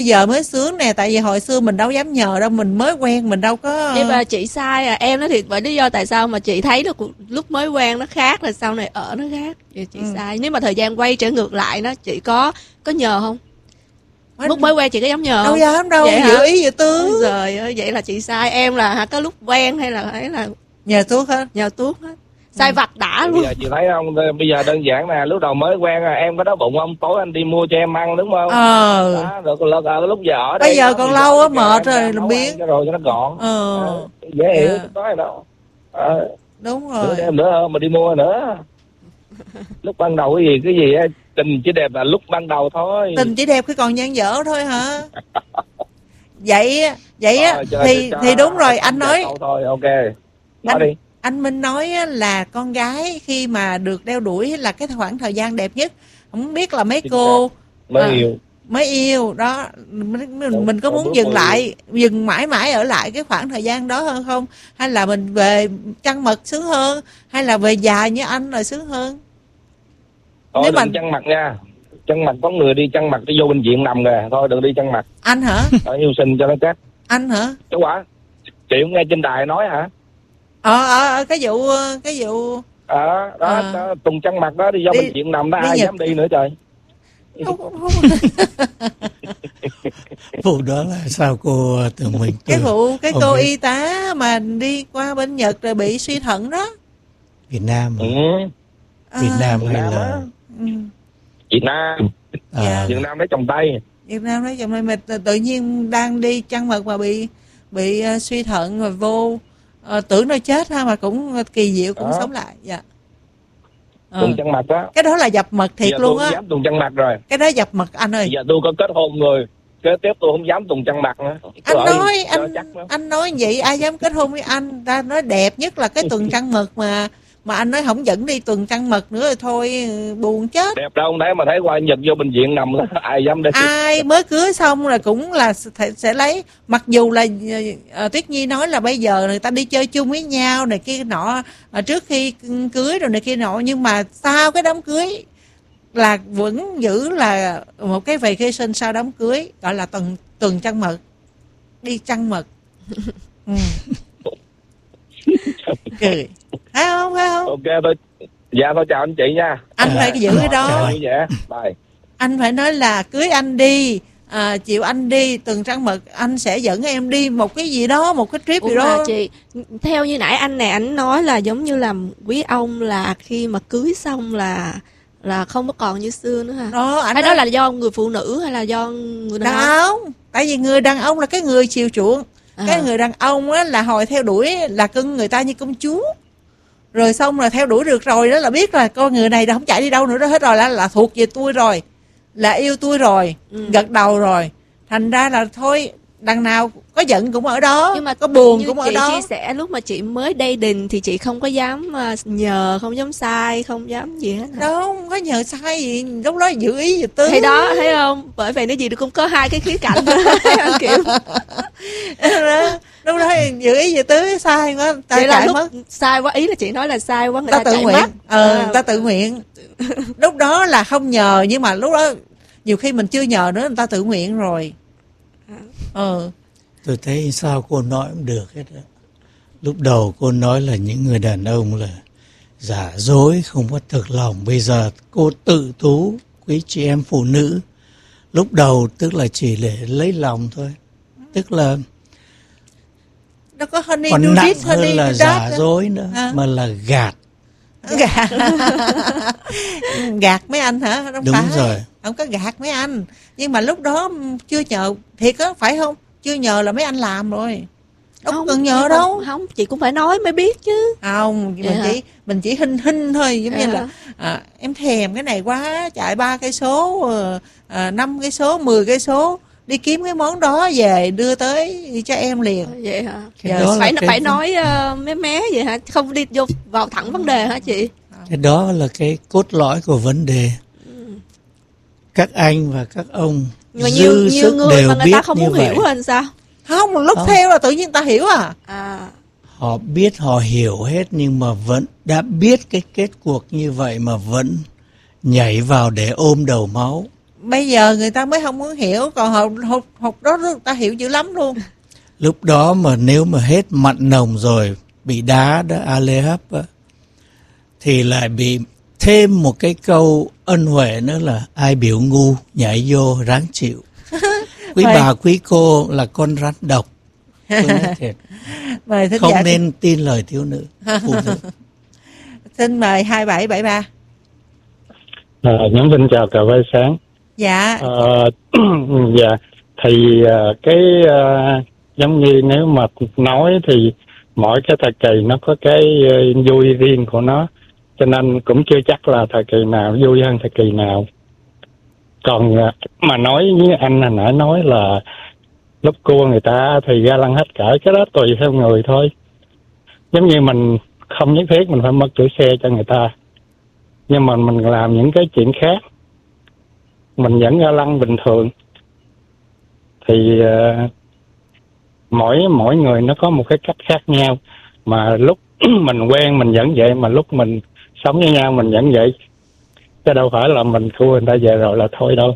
Bây giờ mới sướng nè, tại vì hồi xưa mình đâu dám nhờ đâu, mình mới quen, mình đâu có. Nhưng mà chị sai à, em nói thiệt, bởi lý do tại sao mà chị thấy là lúc mới quen nó khác, rồi sau này ở nó khác. Chị sai. Nếu mà thời gian quay trở ngược lại nó, chị có nhờ không? Lúc mới quen chị có dám nhờ không? Đâu dám đâu, giữ ý dự tứ. Trời ơi, vậy là chị sai. Em là có lúc quen hay là nhờ tuốt hết. Nhờ tuốt hết. Sai vặt đã luôn. Bây giờ chị thấy không, bây giờ đơn giản nè, lúc đầu mới quen em có đói bụng không? Tối anh đi mua cho em ăn đúng không? Đó, rồi lúc giờ ở đây. Bây giờ còn lâu á, mệt rồi làm biến. Rồi cho nó gọn. Dễ hiểu, có gì đâu. Đúng rồi. Nữa em nữa hơn mà đi mua nữa. Lúc ban đầu cái gì á, tình chỉ đẹp là lúc ban đầu thôi. Tình chỉ đẹp khi còn dang dở thôi hả? Vậy á thì đúng rồi, anh nói. Thôi ok. Nói đi. Anh Minh nói là con gái khi mà được đeo đuổi là cái khoảng thời gian đẹp nhất. Không biết là mấy cô mới yêu đó, mình có muốn dừng lại, dừng mãi mãi ở lại cái khoảng thời gian đó hơn không? Hay là mình về trăng mật sướng hơn, hay là về dài như anh là sướng hơn? Thôi đừng trăng mặt nha. Trăng mặt có người đi trăng mặt đi vô bệnh viện nằm kìa. Thôi đừng đi trăng mặt. Anh hả? Phải yêu sinh cho nó chắc. Anh hả? Chứ quả chị cũng nghe trên đài nói hả? Cái vụ đó Tùng trăng mặt đó đi vô bệnh viện nằm đó, ai dám đi nữa trời. Không. Vụ đó là sao cô Tường Minh? Cái cô y tá mà đi qua bên Nhật rồi bị suy thận đó. Việt Nam Việt Nam hay là Việt Nam. Việt Nam lấy chồng Tây. Việt Nam lấy chồng Tây mà tự nhiên đang đi trăng mật mà bị suy thận rồi vô tưởng nó chết ha, mà cũng kỳ diệu cũng sống lại. Dạ. Tùng trăng mặt đó. Cái đó là dập mật thiệt luôn á. Tôi không dám Tùng trăng mặt rồi. Cái đó dập mật anh ơi. Bây giờ tôi có kết hôn rồi, kế tiếp tôi không dám Tùng trăng mặt nữa. Anh nói vậy ai dám kết hôn với anh? Ta nói đẹp nhất là cái tuần trăng mật mà anh nói không dẫn đi tuần trăng mật nữa rồi thôi buồn chết. Đẹp đâu đấy mà thấy qua Nhật vô bệnh viện nằm đó, ai dám đi. Ai mới cưới xong rồi cũng là sẽ lấy, mặc dù là Tuyết Nhi nói là bây giờ người ta đi chơi chung với nhau này kia nọ trước khi cưới rồi này kia nọ, nhưng mà sau cái đám cưới là vẫn giữ là một cái vacation sau đám cưới, gọi là tuần trăng mật, đi trăng mật. Cười phải không? Ok thôi. Dạ thôi chào anh chị nha. Anh phải giữ cái đó. Bye. Anh phải nói là cưới anh đi, chịu anh đi tuần trăng mật, anh sẽ dẫn em đi một cái gì đó, một cái trip gì đó. Chị, theo như nãy anh này anh nói là giống như là quý ông là khi mà cưới xong là không có còn như xưa nữa hả? Hay đó là do người phụ nữ hay là do người đàn ông? Tại vì người đàn ông là cái người chiều chuộng. Cái người đàn ông á là hồi theo đuổi là cưng người ta như công chúa. Rồi xong rồi theo đuổi được rồi đó là biết là con người này không chạy đi đâu nữa đó hết rồi, là thuộc về tôi rồi, là yêu tôi rồi, gật đầu rồi. Thành ra là thôi, đằng nào có giận cũng ở đó, nhưng mà có buồn cũng ở đó. Chị chia sẻ lúc mà chị mới dating thì chị không có dám nhờ, không dám sai, không dám gì hết. Đâu, không có nhờ sai gì, lúc đó giữ ý giữ tứ. Thì đó, thấy không? Bởi vậy nó gì cũng có hai cái khía cạnh kiểu. Lúc đó giữ ý giữ tứ sai quá, vậy là lúc mất. Sai quá, ý là chị nói là sai quá, người ta tự nguyện. Người ta tự nguyện. Lúc đó là không nhờ, nhưng mà lúc đó nhiều khi mình chưa nhờ nữa, người ta tự nguyện rồi. Tôi thấy sao cô nói cũng được hết đó. Lúc đầu cô nói là những người đàn ông là giả dối, không có thực lòng. Bây giờ cô tự tú quý chị em phụ nữ. Lúc đầu tức là chỉ để lấy lòng thôi. Tức là nó có honey còn nặng hơn là giả dối nữa, mà là gạt. Gạt mấy anh hả? Đúng rồi. Không có gạt mấy anh. Nhưng mà lúc đó chưa nhờ thiệt á, phải không? Chưa nhờ là mấy anh làm rồi. Đâu cần nhờ đâu. Không, chị cũng phải nói mới biết chứ. Không, mình chỉ hinh thôi, giống như là em thèm cái này quá, chạy 3 cây số, 5 cây số, 10 cây số đi kiếm cái món đó về đưa tới cho em liền. Vậy hả? Phải nói mé vậy hả? Không đi vào thẳng vấn đề hả chị? Cái đó là cái cốt lõi của vấn đề. Các anh và các ông nhưng mà nhiều người đều mà người ta không muốn vậy. hiểu hơn sao? Không, lúc theo là tự nhiên người ta hiểu Họ biết, họ hiểu hết, nhưng mà vẫn đã biết cái kết cuộc như vậy mà vẫn nhảy vào để ôm đầu máu. bây giờ người ta mới không muốn hiểu, còn học đó người ta hiểu dữ lắm luôn. Lúc đó mà nếu mà hết mặn nồng rồi, bị đá đó, Alehab á, thì lại bị thêm một cái câu ân huệ nữa là ai biểu ngu nhảy vô ráng chịu. Quý bà quý cô là con rắn độc. Tôi nói thiệt. Không nên tin lời thiếu nữ, phụ nữ. Xin mời 2773. Nhóm Vinh chào cà phê sáng. Dạ. Dạ. Thì giống như nếu mà nói thì mỗi cái thời kỳ nó có cái vui riêng của nó, cho nên cũng chưa chắc là thời kỳ nào vui hơn thời kỳ nào. Còn mà nói với anh hồi nãy nói là lúc cua người ta thì ga lăng hết cỡ, cái đó tùy theo người thôi. Giống như mình không nhất thiết mình phải mất chữ xe cho người ta, nhưng mà mình làm những cái chuyện khác, mình vẫn ga lăng bình thường. Thì mỗi người nó có một cái cách khác nhau. Mà lúc mình quen mình vẫn vậy, mà lúc mình sống với nhau mình vẫn vậy, chứ đâu phải là mình cua người ta về rồi là thôi đâu.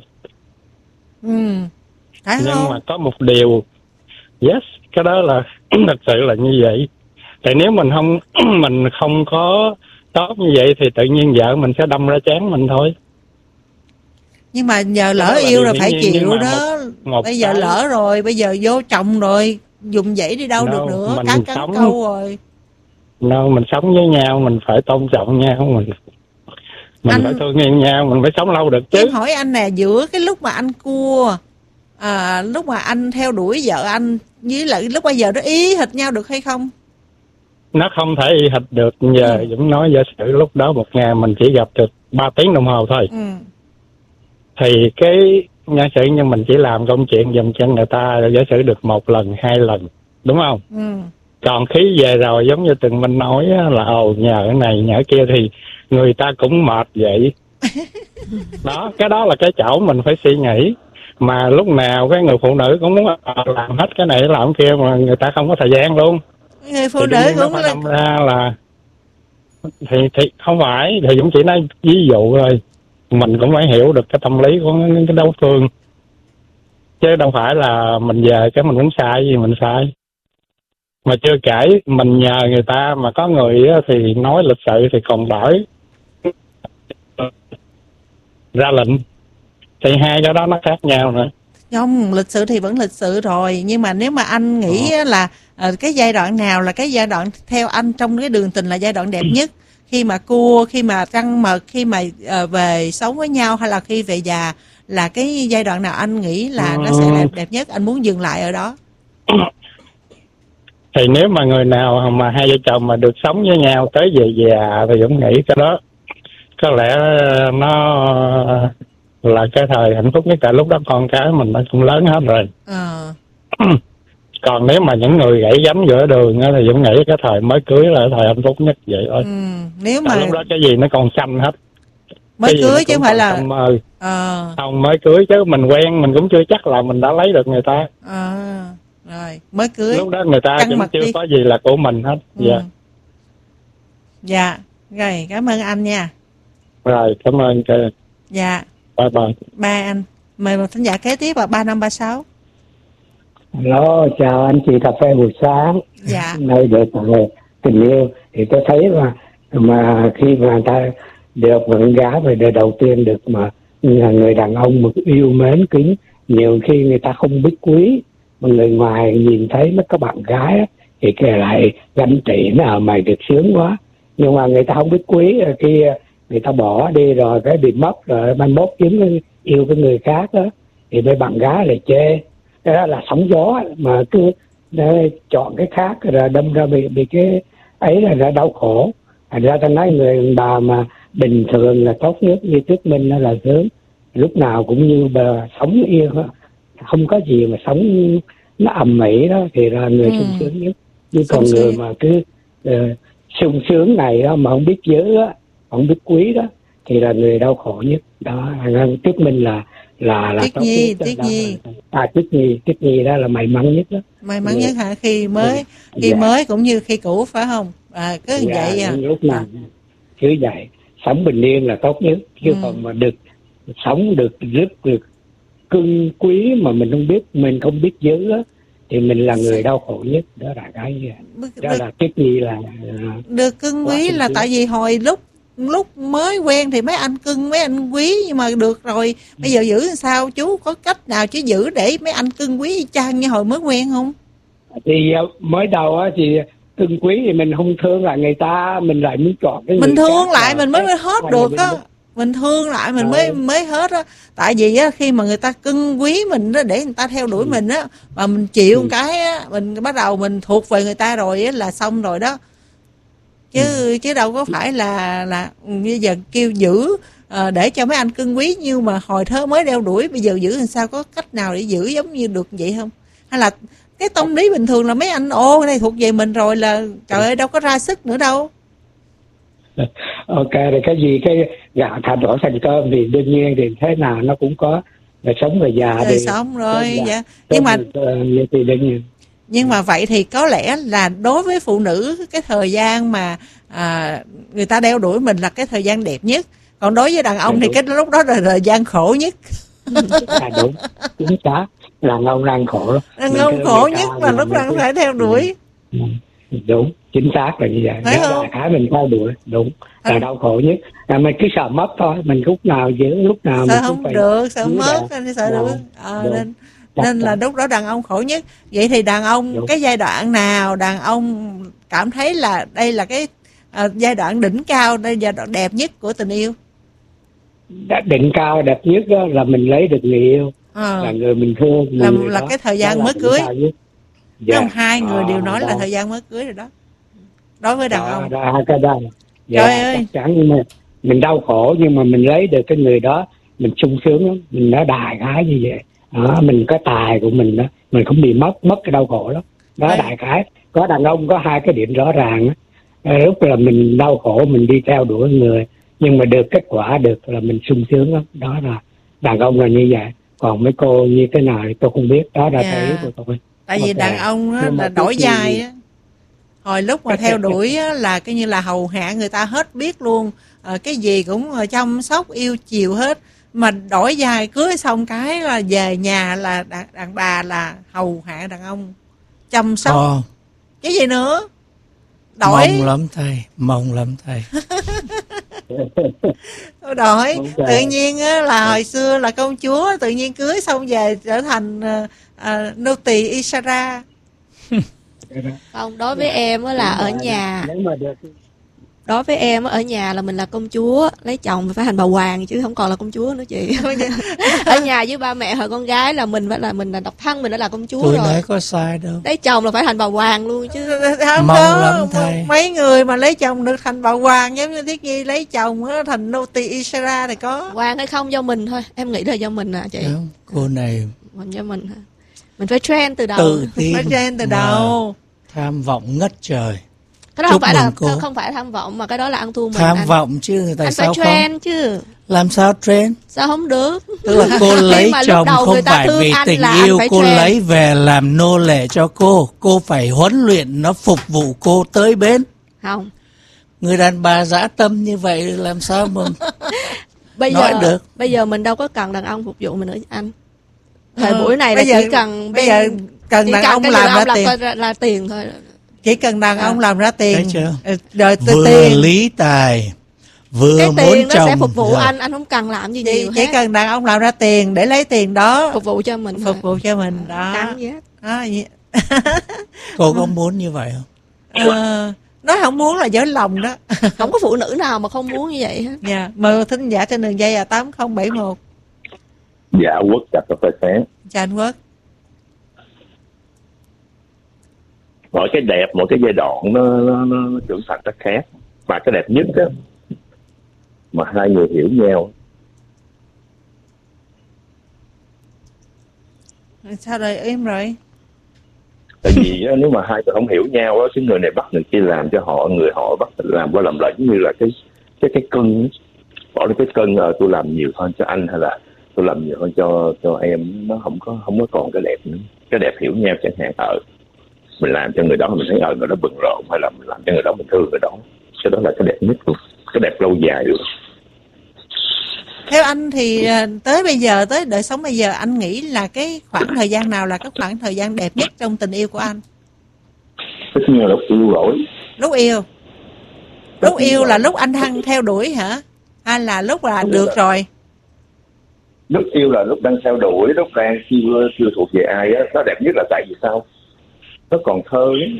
Nhưng mà có một điều, yes, cái đó là thật sự là như vậy. Tại nếu mình không có tốt như vậy thì tự nhiên vợ mình sẽ đâm ra chán mình thôi. Nhưng mà giờ lỡ yêu rồi phải chịu đó. Bây giờ lỡ rồi, bây giờ vô chồng rồi, dùng dãy đi đâu được nữa, cắn câu rồi. Mình sống với nhau, mình phải tôn trọng nhau, mình phải thương yêu nhau, mình phải sống lâu được chứ. Em hỏi anh nè, giữa cái lúc mà anh cua, lúc mà anh theo đuổi vợ anh, với lại lúc bây giờ nó ý hệt nhau được hay không? Nó không thể y hệt được. Giờ Dũng nói giả sử lúc đó một ngày mình chỉ gặp được 3 tiếng đồng hồ thôi. Thì cái giả sử như mình chỉ làm công chuyện dùm cho người ta giả sử được 1 lần 2 lần, đúng không? Còn khi về rồi giống như Tường Minh nói là nhờ cái này nhờ cái kia thì người ta cũng mệt vậy. Đó, cái đó là cái chỗ mình phải suy nghĩ. Mà lúc nào cái người phụ nữ cũng muốn làm hết cái này làm cái kia mà người ta không có thời gian luôn. Người phụ nữ cũng phải đâm ra là thì không phải, thì Dũng chỉ nói ví dụ thôi. Mình cũng phải hiểu được cái tâm lý của cái đối phương, chứ đâu phải là mình về cái mình cũng sai gì mình sai. Mà chưa kể mình nhờ người ta mà có người thì nói lịch sự thì còn đỡ, ra lệnh thì hai cái đó nó khác nhau nữa. Không, lịch sự thì vẫn lịch sự rồi, nhưng mà nếu mà anh nghĩ là cái giai đoạn nào là cái giai đoạn theo anh trong cái đường tình là giai đoạn đẹp nhất, khi mà cua, khi mà trăng mật, khi mà về sống với nhau, hay là khi về già, là cái giai đoạn nào anh nghĩ là nó sẽ đẹp nhất, anh muốn dừng lại ở đó? Thì nếu mà người nào mà hai vợ chồng mà được sống với nhau tới về già thì cũng nghĩ cái đó có lẽ nó là cái thời hạnh phúc nhất, tại lúc đó con cái mình nó cũng lớn hết rồi. Còn nếu mà những người gãy gắm giữa đường thì Dũng nghĩ cái thời mới cưới là thời hạnh phúc nhất vậy thôi. Nếu mà lúc đó cái gì nó còn xanh hết, mới cưới chứ không phải là không mới cưới chứ mình quen mình cũng chưa chắc là mình đã lấy được người ta. Rồi mới cưới lúc đó người ta cũng chưa có gì là của mình hết. Dạ rồi, cảm ơn anh nha. Rồi cảm ơn. Dạ bye bye. Bye anh. Mời một thính giả kế tiếp là 3536. Hello, chào anh chị cà phê buổi sáng. Dạ. Nơi được tình yêu thì tôi thấy mà khi mà ta được bạn gái về đời đầu tiên được mà người đàn ông mà yêu mến kính, nhiều khi người ta không biết quý, mà người ngoài nhìn thấy mấy các bạn gái á, thì kể lại ganh tị nó mày được sướng quá, nhưng mà người ta không biết quý, khi người ta bỏ đi rồi cái bị mất rồi mai mốt kiếm yêu cái người khác đó thì mấy bạn gái lại chê. Cái đó là sóng gió, mà cứ chọn cái khác rồi đâm ra bị cái ấy là ra đau khổ. Thành ra ta nói người bà mà bình thường là tốt nhất, như Tuyết Minh là sướng, lúc nào cũng như bà sống yên, không có gì mà sống nó ầm ĩ đó thì là người sung sướng nhất. Chứ còn người mà cứ sung sướng này đó, mà không biết giữ đó, không biết quý đó thì là người đau khổ nhất. Đó, Tuyết Minh là Tuyết Nhi, Tuyết Nhi đó là may mắn nhất đó. May mắn nhất hả? Khi mới cũng như khi cũ phải không? Cứ vậy lúc nào cứ vậy, sống bình yên là tốt nhất, chứ còn mà được sống được rất được cưng quý mà mình không biết giữ á, thì mình là người đau khổ nhất. Đó là cái đó là cái gì là được cưng quý là tại vì hồi lúc mới quen thì mấy anh cưng mấy anh quý, nhưng mà được rồi bây giờ giữ làm sao? Chú có cách nào chứ giữ để mấy anh cưng quý y chang như hồi mới quen không? Thì mới đầu á thì cưng quý thì mình không thương lại người ta, mình lại muốn chọn cái mình thương lại mình mới hết được á. Mình thương lại mình mới hết á. Tại vì á khi mà người ta cưng quý mình đó, để người ta theo đuổi mình á, mà mình chịu một cái á, mình bắt đầu mình thuộc về người ta rồi á là xong rồi đó. Chứ đâu có phải là bây giờ kêu giữ để cho mấy anh cưng quý, như mà hồi thơ mới đeo đuổi, bây giờ giữ làm sao, có cách nào để giữ giống như được vậy không? Hay là cái tâm lý bình thường là mấy anh cái này thuộc về mình rồi là trời ơi đâu có ra sức nữa đâu. Ok, rồi cái gì cái gạo thạch đổ thành cơm thì đương nhiên thì thế nào nó cũng có đời sống người già đời sống rồi dạ. Nhưng mà vậy thì có lẽ là đối với phụ nữ cái thời gian mà người ta đeo đuổi mình là cái thời gian đẹp nhất, còn đối với đàn ông thì cái lúc đó là thời gian khổ nhất. Đúng, chính xác, đàn ông đang khổ, đàn ông khổ nhất mà lúc đang phải theo đuổi. Đúng, chính xác là như vậy. Phải không? Cái mình theo đuổi đúng là đau khổ nhất. Mình cứ sợ mất thôi, mình lúc nào giữ lúc nào sợ mình không được, sợ mất nên sợ được. Nên là lúc đó đàn ông khổ nhất. Vậy thì đàn ông cái giai đoạn nào đàn ông cảm thấy là đây là cái giai đoạn đỉnh cao, đây giai đoạn đẹp nhất của tình yêu? Đỉnh cao đẹp nhất đó là mình lấy được người yêu, là người mình thương, là cái thời gian mới cưới. Không, hai người đều nói là thời gian mới cưới rồi đó. Đối với đàn ông. Cái đó. Trời ơi. Chắc chắn nhưng mà mình đau khổ, nhưng mà mình lấy được cái người đó mình sung sướng lắm, mình đã đại khái như vậy. Mình có tài của mình đó, mình không bị mất cái đau khổ đó. Đó đại khái. Có đàn ông có hai cái điểm rõ ràng đó. Lúc là mình đau khổ mình đi theo đuổi người, nhưng mà được kết quả được là mình sung sướng lắm. Đó là đàn ông là như vậy. Còn mấy cô như thế nào thì tôi không biết, đó là cái ý của tôi. Tại vì đàn ông á, là đổi vai á. Hồi lúc mà theo đuổi á, là cái như là hầu hạ người ta hết biết luôn, cái gì cũng chăm sóc yêu chiều hết. Mà đổi vai cưới xong cái là về nhà là đàn bà là hầu hạ đàn ông, chăm sóc. Cái gì nữa? Đổi. Mong lắm thầy. Đổi. Tự nhiên á, là hồi xưa là công chúa, tự nhiên cưới xong về trở thành nô tỳ Isara. Không, đối với em á là ở nhà. Đối với em ở nhà là mình là công chúa, lấy chồng phải thành bà hoàng chứ không còn là công chúa nữa chị. Ở nhà với ba mẹ hồi con gái là mình là độc thân, mình đã là công chúa rồi. Tôi nói có sai đâu. Lấy chồng là phải thành bà hoàng luôn chứ. Không mong đó, lắm thầy. Mấy người mà lấy chồng được thành bà hoàng, giống như Thiết Nhi lấy chồng đó, thành nô tỳ Isara thì có. Hoàng hay không do mình thôi, em nghĩ là do mình chị. Đúng, cô này mình do mình hả? Mình phải train từ đầu. Tự tin, phải train từ đầu. Tham vọng ngất trời. Cái đó không phải tham vọng, mà cái đó là ăn thua mình. Tham vọng chứ, tại sao phải train chứ. Làm sao train? Sao không được? Tức là cô lấy chồng không phải vì tình yêu, cô lấy về làm nô lệ cho cô phải huấn luyện nó phục vụ cô tới bến. Không. Người đàn bà dã tâm như vậy làm sao mà nói được? Bây giờ mình đâu có cần đàn ông phục vụ mình nữa anh. Thời buổi này là chỉ cần bây giờ cần đàn ông làm ra tiền thôi. Chỉ cần đàn ông làm ra tiền. Rồi vừa lý tài, vừa cái muốn tiền nó chồng sẽ phục vụ anh không cần làm gì nhiều. Chỉ cần đàn ông làm ra tiền để lấy tiền đó phục vụ cho mình. Phục vụ cho mình đó. Cô có muốn như vậy không? Nói không muốn là dối lòng đó. Không có phụ nữ nào mà không muốn như vậy hết. Dạ, mời thính giả trên đường dây 8071. Dạ, Quốc chào cà phê sáng. Chào anh Quốc. Mỗi cái đẹp, mỗi cái giai đoạn nó trưởng thành rất khác. Và cái đẹp nhất á, mà hai người hiểu nhau. Sao rồi, im rồi? Tại vì nếu mà hai người không hiểu nhau á, cái người này bắt người kia làm cho họ, người họ bắt làm qua làm lại, giống như là cái cân, bỏ cái cân tôi làm nhiều hơn cho anh hay là tôi làm nhiều hơn cho em, nó không có còn cái đẹp nữa. Cái đẹp hiểu nhau chẳng hạn mình làm cho người đó mình thấy người đó bận rộn, hay là mình làm cho người đó mình thương người đó, cái đó là cái đẹp nhất luôn, cái đẹp lâu dài luôn. Theo anh thì tới bây giờ, tới đời sống bây giờ, anh nghĩ là cái khoảng thời gian nào là cái khoảng thời gian đẹp nhất trong tình yêu của anh? Tất nhiên là lúc yêu rồi. Lúc yêu là lúc anh đang theo đuổi hả? Hay là lúc là được rồi? Lúc yêu là lúc đang theo đuổi, lúc đang chưa thuộc về ai á. Nó đẹp nhất là tại vì sao? Nó còn thơ ấy.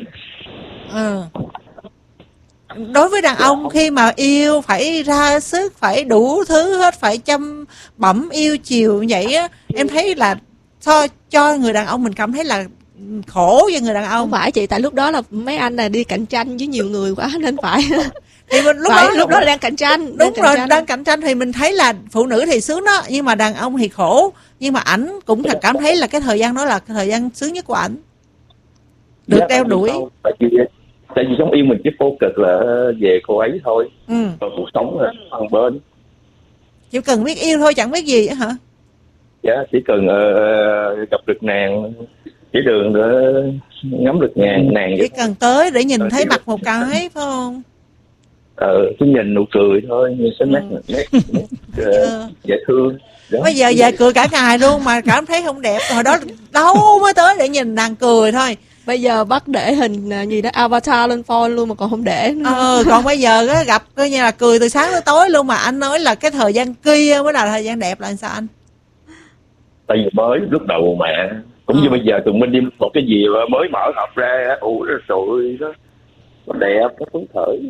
Đối với đàn ông khi mà yêu phải ra sức, phải đủ thứ hết, phải chăm bẩm yêu chiều như vậy á, em thấy là cho người đàn ông mình cảm thấy là khổ cho người đàn ông. Không phải chị, tại lúc đó là mấy anh là đi cạnh tranh với nhiều người quá nên phải. Thì mình lúc đó là đang cạnh tranh. Đúng rồi, đang cạnh tranh thì mình thấy là phụ nữ thì sướng đó, nhưng mà đàn ông thì khổ. Nhưng mà ảnh cũng thật cảm thấy là cái thời gian đó là cái thời gian sướng nhất của ảnh. Được đeo đuổi. Tại vì sống yêu mình chỉ focus là về cô ấy thôi. Còn cuộc sống là phần bên. Chỉ cần biết yêu thôi, chẳng biết gì hả? Dạ, chỉ cần gặp được nàng chỉ đường để ngắm được nàng. Chỉ cần tới để nhìn thấy mặt một cái, phải không? Cứ nhìn nụ cười thôi, nhìn cái nét dễ thương. Đó. Bây giờ về cười cả ngày luôn mà cảm thấy không đẹp. Hồi đó đâu mới tới để nhìn nàng cười thôi. Bây giờ bắt để hình gì đó avatar lên phone luôn mà còn không để nữa. Còn bây giờ á, gặp coi như là cười từ sáng tới tối luôn, mà anh nói là cái thời gian kia mới là thời gian đẹp là sao anh? Tại vì mới lúc đầu mà cũng như bây giờ tụi mình đi một cái gì mà mới mở hộp ra, rồi đó nó đẹp, nó phấn khởi.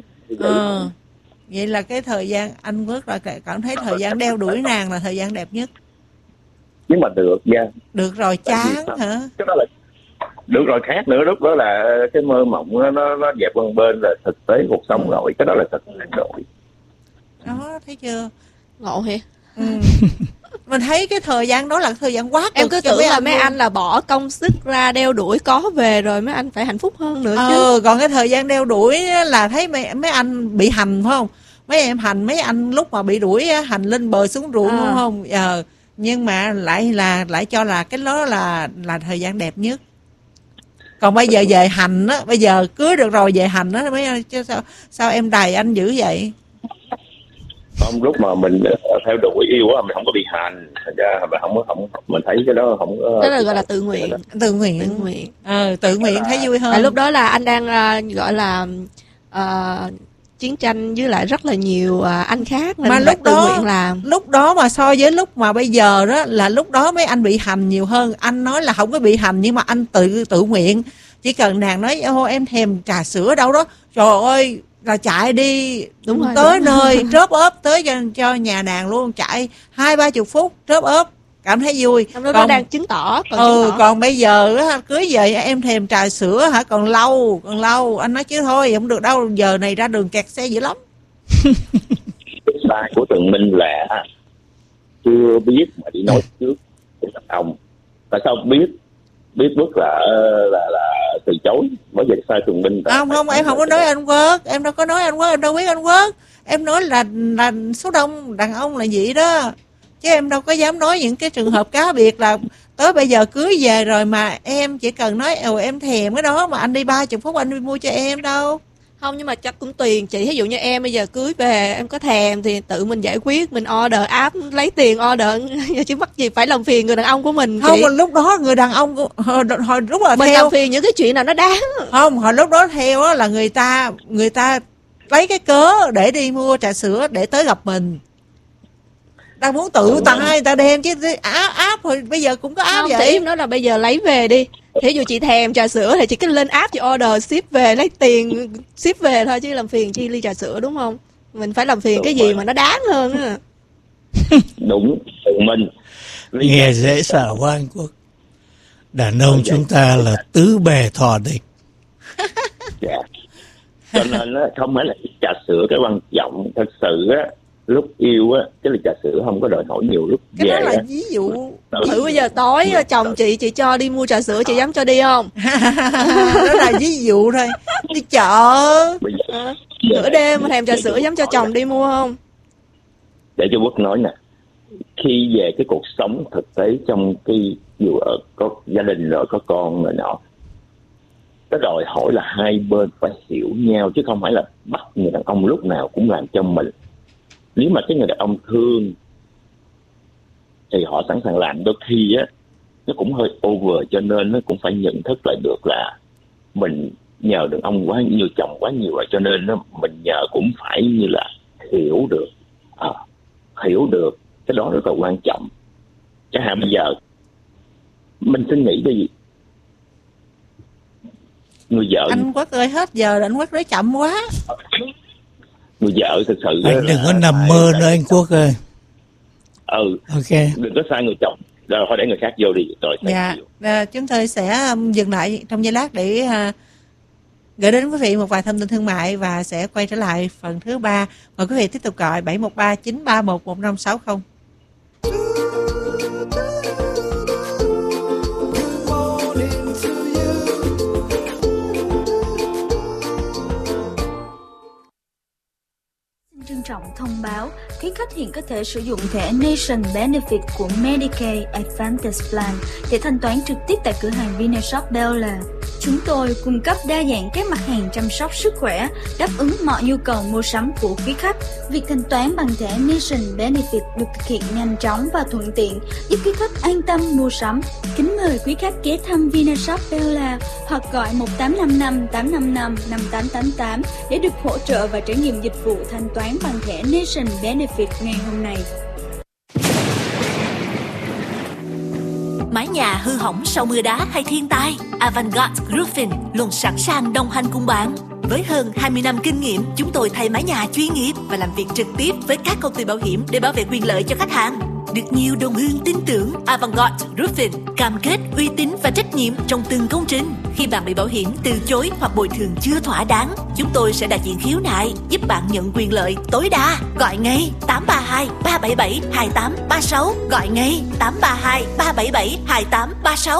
Vậy là cái thời gian anh rất là cảm thấy thời gian đeo đuổi nàng là thời gian đẹp nhất. Nhưng mà được nha. Được rồi chán hả? Cái đó là được rồi, khác nữa, lúc đó là cái mơ mộng nó dẹp qua bên, là thực tế cuộc sống rồi, cái đó là thật rồi. Đó, thấy chưa? Ngộ hả? Mình thấy cái thời gian đó là thời gian quá cực. Em cứ tưởng là mấy anh là bỏ công sức ra đeo đuổi có về rồi mấy anh phải hạnh phúc hơn nữa chứ. Còn cái thời gian đeo đuổi là thấy mấy anh bị hành phải không? Mấy em hành, mấy anh lúc mà bị đuổi hành lên bờ xuống ruộng đúng không? Nhưng mà lại cho là cái đó là thời gian đẹp nhất. Còn bây giờ về hành á, bây giờ cưới được rồi về hành á, mấy chứ sao em đày anh dữ vậy? Không, lúc mà mình theo đuổi yêu á, mình không có bị hành, thành ra mình không mình thấy cái đó không có. Đó là gọi là tự nguyện. Tự nguyện. Tự nguyện thấy vui hơn. Tại lúc đó là anh đang gọi là chiến tranh với lại rất là nhiều anh khác nên mà lúc tự nguyện làm. Lúc đó mà so với lúc mà bây giờ đó là lúc đó mấy anh bị hành nhiều hơn. Anh nói là không có bị hành nhưng mà anh tự nguyện. Chỉ cần nàng nói em thèm trà sữa đâu đó, trời ơi là chạy đi. Đúng rồi, tới đúng nơi drop off tới cho nhà nàng luôn, chạy 20-30 phút drop off, cảm thấy vui. Trong đó nó đang chứng tỏ. Còn bây giờ cưới về em thèm trà sữa hả, còn lâu. Anh nói chứ thôi không được đâu, giờ này ra đường kẹt xe dữ lắm. Sai của Tường Minh là chưa biết mà đi nói trước của đàn ông. Tại sao biết bước là từ chối, bởi vậy sai Tường Minh. Không, em không có nói anh Quốc, em đâu có nói anh Quốc, em đâu biết anh Quốc. Em nói là số đông đàn ông là vậy đó. Chứ em đâu có dám nói những cái trường hợp cá biệt là tới bây giờ cưới về rồi mà em chỉ cần nói em thèm cái đó mà anh đi 30 phút anh đi mua cho em đâu. Không, nhưng mà chắc cũng tùy chị. Ví dụ như em bây giờ cưới về em có thèm thì tự mình giải quyết, mình order app lấy tiền order chứ mắc gì phải làm phiền người đàn ông của mình. Không, lúc đó người đàn ông hồi lúc là mình theo làm phiền những cái chuyện nào nó đáng. Không, hồi lúc đó theo là người ta lấy cái cớ để đi mua trà sữa để tới gặp mình. Ta muốn tự tay ta đem chứ app hồi bây giờ cũng có app không, vậy. Chị nói là bây giờ lấy về đi. Thí dụ chị thèm trà sữa thì chị cứ lên app chị order ship về, lấy tiền ship về thôi chứ làm phiền chi ly trà sữa, đúng không? Mình phải làm phiền cái gì mà nó đáng hơn á. Đúng, mình nghe dễ sợ quá anh Quốc. Đàn ông chúng ta là tứ bề thọ địch. Dạ. Cho nên không phải là trà sữa cái quan trọng, thật sự á, lúc yêu á, cái ly trà sữa không có đòi hỏi nhiều, lúc cái về đó là ví dụ. Thử bây giờ tối chồng chị cho đi mua trà sữa, chị dám cho đi không? Đó là ví dụ thôi. Đi chợ nửa đêm mà thèm trà sữa dám cho chồng đi mua không? Để cho Quốc nói nè, khi về cái cuộc sống thực tế trong cái dù ở có gia đình rồi có con rồi nọ, cái đòi hỏi là hai bên phải hiểu nhau chứ không phải là bắt người đàn ông lúc nào cũng làm cho mình. Nếu mà cái người đàn ông thương thì họ sẵn sàng làm. Đôi khi á nó cũng hơi over, cho nên nó cũng phải nhận thức lại được là mình nhờ được ông quá nhiều, chồng quá nhiều rồi, cho nên nó mình nhờ cũng phải như là hiểu được cái đó rất là quan trọng. Chẳng hạn bây giờ mình xin nghĩ đi, người vợ anh Quốc ơi, hết giờ rồi, anh Quốc nói chậm quá. Người vợ thực sự anh đừng có nằm mơ nữa anh Quốc ơi. Ok, đừng có sai người chồng rồi, thôi để người khác vô đi rồi. Chúng tôi sẽ dừng lại trong giây lát để gửi đến quý vị một vài thông tin thương mại và sẽ quay trở lại phần thứ 3. Mời quý vị tiếp tục gọi 713 931 1560. Trân trọng thông báo, quý khách hiện có thể sử dụng thẻ Nation Benefit của Medicaid Advantage Plan để thanh toán trực tiếp tại cửa hàng Vinashop Bel Air. Chúng tôi cung cấp đa dạng các mặt hàng chăm sóc sức khỏe, đáp ứng mọi nhu cầu mua sắm của quý khách. Việc thanh toán bằng thẻ Nation Benefit được thực hiện nhanh chóng và thuận tiện, giúp quý khách an tâm mua sắm. Kính mời quý khách ghé thăm Vinashop Bel Air hoặc gọi 1855 855 5888 để được hỗ trợ và trải nghiệm dịch vụ thanh toán bằng thẻ Nation Benefit ngày hôm nay. Mái nhà hư hỏng sau mưa đá hay thiên tai, Avantgarde Roofing luôn sẵn sàng đồng hành cùng bạn. Với hơn 20 năm kinh nghiệm, chúng tôi thay mái nhà chuyên nghiệp và làm việc trực tiếp với các công ty bảo hiểm để bảo vệ quyền lợi cho khách hàng. Được nhiều đồng hương tin tưởng, Avantgarde Roofing cam kết uy tín và trách nhiệm trong từng công trình. Khi bạn bị bảo hiểm từ chối hoặc bồi thường chưa thỏa đáng, chúng tôi sẽ đại diện khiếu nại, giúp bạn nhận quyền lợi tối đa. Gọi ngay 832 377 2836, gọi ngay 832 377 2836.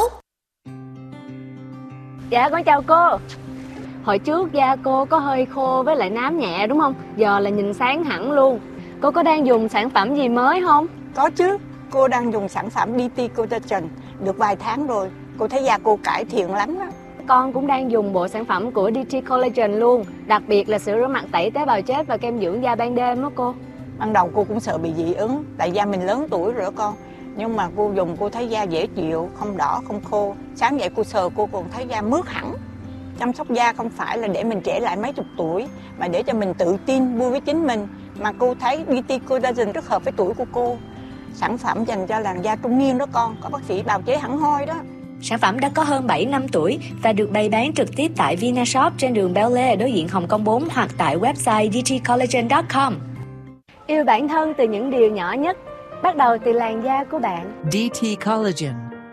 Dạ con chào cô. Hồi trước da cô có hơi khô với lại nám nhẹ đúng không? Giờ là nhìn sáng hẳn luôn. Cô có đang dùng sản phẩm gì mới không? Có chứ, cô đang dùng sản phẩm DT Collagen được vài tháng rồi. Cô thấy da cô cải thiện lắm đó. Con cũng đang dùng bộ sản phẩm của DT Collagen luôn. Đặc biệt là sữa rửa mặt tẩy tế bào chết và kem dưỡng da ban đêm đó cô. Ban đầu cô cũng sợ bị dị ứng, tại da mình lớn tuổi rồi đó con. Nhưng mà cô dùng cô thấy da dễ chịu, không đỏ, không khô. Sáng dậy cô sờ cô còn thấy da mướt hẳn. Chăm sóc da không phải là để mình trẻ lại mấy chục tuổi, mà để cho mình tự tin, vui với chính mình. Mà cô thấy DT Collagen rất hợp với tuổi của cô. Sản phẩm dành cho làn da trung niên đó con, có bác sĩ bào chế hẳn hoi đó. Sản phẩm đã có hơn 7 năm tuổi và được bày bán trực tiếp tại Vinashop trên đường Bel Air đối diện Hồng Kông 4 hoặc tại website dtcollagen.com. Yêu bản thân từ những điều nhỏ nhất, bắt đầu từ làn da của bạn. DT Collagen.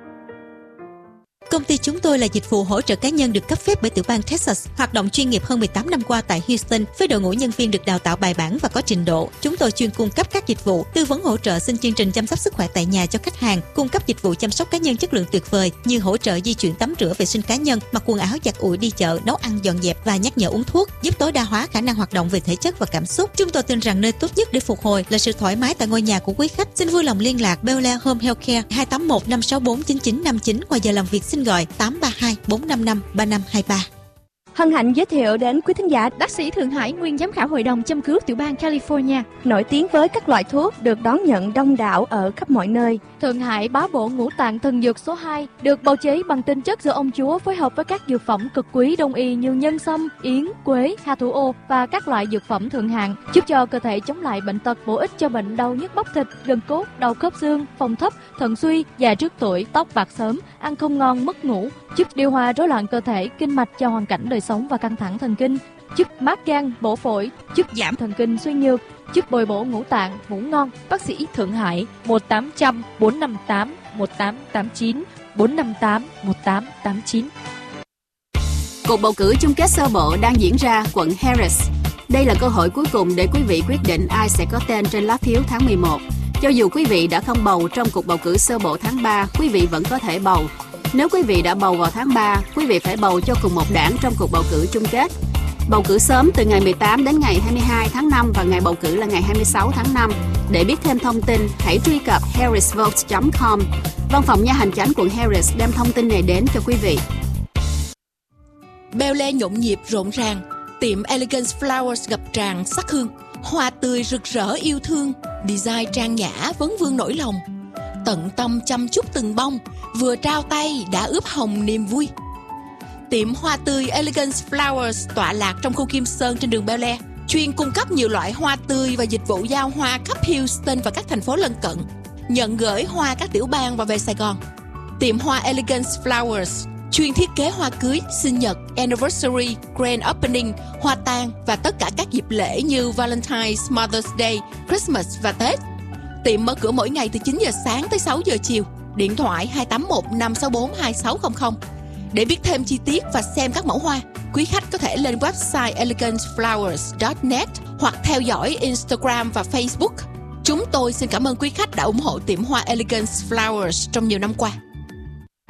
Công ty chúng tôi là dịch vụ hỗ trợ cá nhân được cấp phép bởi tiểu bang Texas, hoạt động chuyên nghiệp hơn 18 năm qua tại Houston với đội ngũ nhân viên được đào tạo bài bản và có trình độ. Chúng tôi chuyên cung cấp các dịch vụ tư vấn hỗ trợ xin chương trình chăm sóc sức khỏe tại nhà cho khách hàng, cung cấp dịch vụ chăm sóc cá nhân chất lượng tuyệt vời như hỗ trợ di chuyển tắm rửa vệ sinh cá nhân, mặc quần áo giặt ủi đi chợ, nấu ăn dọn dẹp và nhắc nhở uống thuốc, giúp tối đa hóa khả năng hoạt động về thể chất và cảm xúc. Chúng tôi tin rằng nơi tốt nhất để phục hồi là sự thoải mái tại ngôi nhà của quý khách. Xin vui lòng liên lạc Bel Air Home Healthcare 281 564 9959. Ngoài giờ làm việc xin gọi 832 455 3523. Hân hạnh giới thiệu đến quý thính giả bác sĩ Thượng Hải, nguyên giám khảo hội đồng châm cứu tiểu bang California, nổi tiếng với các loại thuốc được đón nhận đông đảo ở khắp mọi nơi. Thượng Hải bá bộ ngũ tạng thần dược số 2, được bào chế bằng tinh chất do ông chúa phối hợp với các dược phẩm cực quý đông y như nhân sâm, yến, quế, hà thủ ô và các loại dược phẩm thượng hạng, giúp cho cơ thể chống lại bệnh tật, bổ ích cho bệnh đau nhức bắp thịt, gân cốt, đau khớp xương, phòng thấp, thận suy, già trước tuổi, tóc bạc sớm, ăn không ngon, mất ngủ, giúp điều hòa rối loạn cơ thể, kinh mạch cho hoàn cảnh đời sống và căng thẳng thần kinh, giúp mát gan, bổ phổi, giúp giảm thần kinh suy nhược, giúp bồi bổ ngũ tạng, ngủ ngon. Bác sĩ Thượng Hải 1800 458 1889 458 1889. Cuộc bầu cử chung kết sơ bộ đang diễn ra quận Harris. Đây là cơ hội cuối cùng để quý vị quyết định ai sẽ có tên trên lá phiếu tháng 11. Cho dù quý vị đã không bầu trong cuộc bầu cử sơ bộ tháng 3, quý vị vẫn có thể bầu. Nếu quý vị đã bầu vào tháng 3, quý vị phải bầu cho cùng một đảng trong cuộc bầu cử chung kết. Bầu cử sớm từ ngày 18 đến ngày 22 tháng 5 và ngày bầu cử là ngày 26 tháng 5. Để biết thêm thông tin, hãy truy cập harrisvote.com. Văn phòng nha hành chánh quận Harris đem thông tin này đến cho quý vị. Bel Air nhộn nhịp rộn ràng, tiệm Elegance Flowers ngập tràn sắc hương, hoa tươi rực rỡ yêu thương, design trang nhã vấn vương nỗi lòng. tận tâm chăm chút từng bông, vừa trao tay đã ướp hồng niềm vui. Tiệm hoa tươi Elegance Flowers tọa lạc trong khu Kim Sơn trên đường Bel Air, chuyên cung cấp nhiều loại hoa tươi và dịch vụ giao hoa khắp Houston và các thành phố lân cận, nhận gửi hoa các tiểu bang và về Sài Gòn. Tiệm hoa Elegance Flowers chuyên thiết kế hoa cưới, sinh nhật, anniversary, grand opening, hoa tang và tất cả các dịp lễ như Valentine's, Mother's Day, Christmas và Tết. Tiệm mở cửa mỗi ngày từ 9 giờ sáng tới 6 giờ chiều. Điện thoại 281 564 2600. Để biết thêm chi tiết và xem các mẫu hoa, quý khách có thể lên website eleganceflowers.net hoặc theo dõi Instagram và Facebook. Chúng tôi xin cảm ơn quý khách đã ủng hộ tiệm hoa Elegance Flowers trong nhiều năm qua.